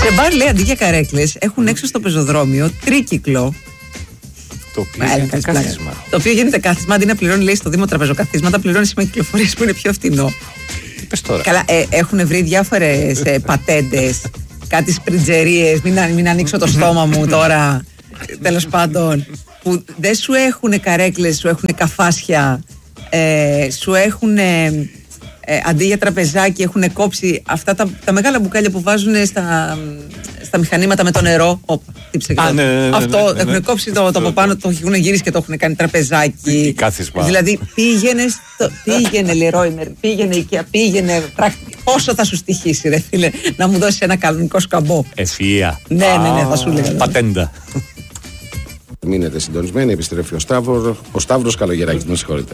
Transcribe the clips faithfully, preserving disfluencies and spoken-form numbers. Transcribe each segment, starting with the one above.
Σε μπαρ, λέει, αντί για καρέκλες έχουν έξω στο πεζοδρόμιο τρίκυκλο. Το οποίο γίνεται κάθισμα. Το οποίο γίνεται κάθισμα. Αντί να πληρώνει, λέει, στο Δήμο τραπεζοκαθίσματα, πληρώνει σήμερα κυκλοφορίες που είναι πιο φτηνό. Πες τώρα. Καλά, ε, έχουν βρει διάφορες ε, πατέντες, κάτι σπριτζερίες. Μην, μην ανοίξω το στόμα μου τώρα. Τέλος πάντων, που δεν σου έχουν καρέκλες, σου έχουν καφάσια, ε, σου έχουν. Ε, Ε, αντί για τραπεζάκι έχουν κόψει αυτά τα, τα μεγάλα μπουκάλια που βάζουν στα, στα μηχανήματα με το νερό. Όπα, τύψε και Α, ναι, ναι, ναι, αυτό, ναι, ναι, ναι. έχουν κόψει το, το από πάνω, το έχουν γυρίσει και το έχουν κάνει τραπεζάκι. Κάθισμα. Δηλαδή πήγαινε, στο, πήγαινε Λερόιμερ, πήγαινε Οικία, πήγαινε πράκτη. Πόσο θα σου στοιχήσει, ρε φίλε, να μου δώσει ένα κανονικό σκαμπό. Ευφυΐα. Ναι, ναι, ναι, θα σου λέγα. Πατέντα. Μείνετε συντονισμένοι, επιστρέφει ο Σταύρος, ο Σταύρος Καλογεράκης, με συγχωρείτε.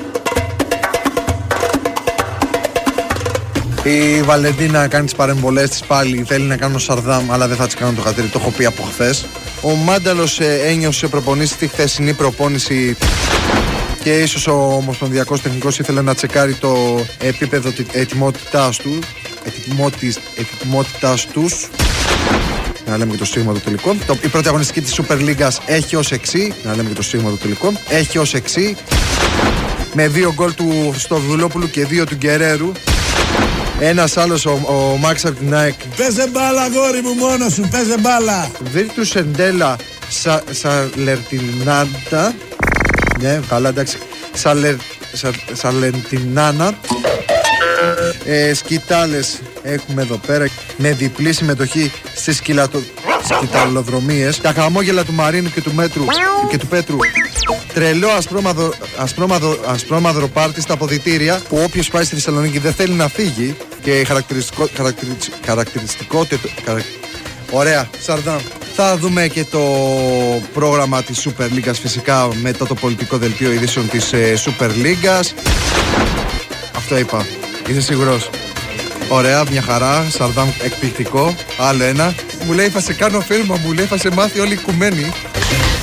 Η Βαλεντίνα κάνει τις παρεμβολές της πάλι, θέλει να κάνω Σαρδάμ, αλλά δεν θα της κάνω το χατήρι, το έχω πει από χθες. Ο Μάνταλος ε, ένιωσε προπονήσει τη χθεσινή προπόνηση και ίσως ο ομοσπονδιακός τεχνικός ήθελε να τσεκάρει το επίπεδο ετοιμότητάς του, ετοιμότητας, ετοιμότητάς τους. Να λέμε και το στίγμα του τελικό. Το, η πρώτη αγωνιστική της Super League έχει ως εξή, να λέμε και το στίγμα του τελικό, έχει ως εξή, με δύο γκολ του Χριστοδουλόπουλου και δύο του Γκερέρου. Ένας άλλος, ο, ο Μάξ από την ΑΕΚ. Παίζε μπάλα, αγόρι μου, μόνος σου, παίζε μπάλα. Βίρτους Εντέλα σα, Σαλερτινάντα. Ναι, καλά, εντάξει. Σαλερ, σα, Σαλερτινάνα. Ε, σκητάλες έχουμε εδώ πέρα με διπλή συμμετοχή στις σκυλατο... σκηταλοδρομίες. Τα χαμόγελα του Μαρίνου και του Μέτρου και του Πέτρου. Τρελό ασπρόμαδο, ασπρόμαδο, ασπρόμαδρο πάρτι στα αποδυτήρια που όποιος πάει στη Θεσσαλονίκη δεν θέλει να φύγει και χαρακτηριστικό, χαρακτηριστικό, χαρακτηριστικότητα. Χαρακ... Ωραία, Σαρδάμ. Θα δούμε και το πρόγραμμα της Super League φυσικά μετά το πολιτικό δελτίο ειδήσεων της ε, Super League. Αυτό είπα. Είσαι σίγουρος? Ωραία, μια χαρά. Σαρδάμ εκπληκτικό. Άλλο ένα. Μου λέει θα σε κάνω φίλμα, μου λέει θα σε μάθει όλη η οικουμένη.